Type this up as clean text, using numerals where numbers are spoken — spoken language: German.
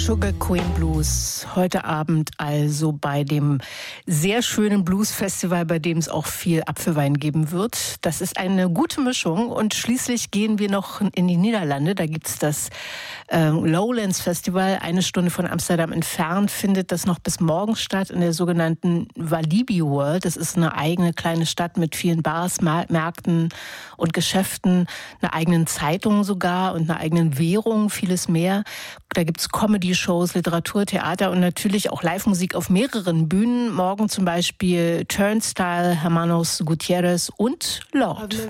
Sugar Queen Blues. Heute Abend also bei dem sehr schönen Blues-Festival, bei dem es auch viel Apfelwein geben wird. Das ist eine gute Mischung. Und schließlich gehen wir noch in die Niederlande. Da gibt es das Lowlands Festival. 1 Stunde von Amsterdam entfernt findet das noch bis morgen statt in der sogenannten Walibi World. Das ist eine eigene kleine Stadt mit vielen Bars, Märkten und Geschäften, einer eigenen Zeitung sogar und einer eigenen Währung, vieles mehr. Da gibt es Comedy-Shows, Literatur, Theater und natürlich auch Live-Musik auf mehreren Bühnen. Morgen zum Beispiel Turnstile, Hermanos Gutierrez und Lord.